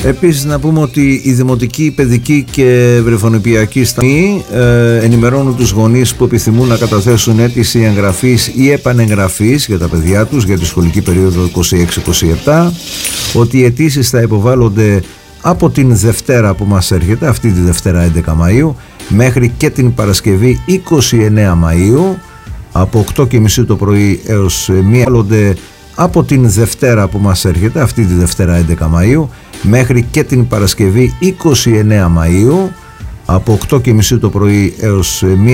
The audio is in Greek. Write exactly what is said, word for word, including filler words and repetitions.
Επίσης να πούμε ότι η Δημοτική, Παιδική και Βρεφονιπιακή Σταθμή ε, ενημερώνουν τους γονείς που επιθυμούν να καταθέσουν αίτηση εγγραφής ή επανεγγραφής για τα παιδιά τους για τη σχολική περίοδο είκοσι έξι είκοσι επτά, ότι οι αιτήσεις θα υποβάλλονται από την Δευτέρα που μας έρχεται, αυτή τη Δευτέρα έντεκα Μαΐου, μέχρι και την Παρασκευή είκοσι εννέα Μαΐου, από οκτώ και μισή το πρωί έως μία, από την Δευτέρα που μας έρχεται, αυτή τη Δευτέρα έντεκα Μαΐου, μέχρι και την Παρασκευή είκοσι εννέα Μαΐου, από οκτώ και μισή το πρωί έως μία.